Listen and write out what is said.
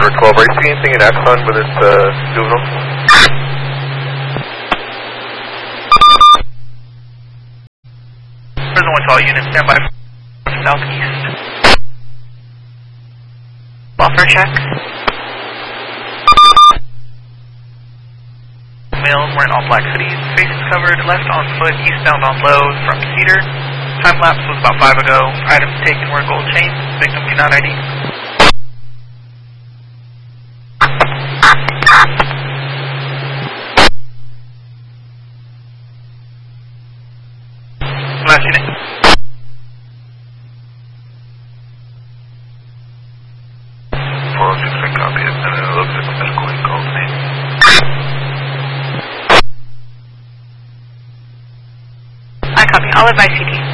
Order 12, are you seeing anything in Axon with this juvenile? Prison 1 to all units, stand by southeast. Buffer check. Males wearing all black hoodies, faces covered, left on foot, eastbound on low from Cedar. Time lapse was about 5 ago. Items taken were gold chains. Victim cannot ID. Last unit. Copy. It looks like medical called name. I copy. I'll advise CT.